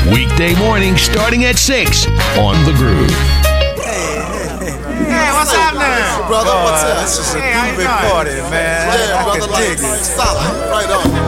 Weekday morning starting at 6 on The Groove. Hey, what's happening? Brother, what's up? This is a Hey, how you groovy doing? party, man. Yeah, I brother, can dig like it. solid. Right on.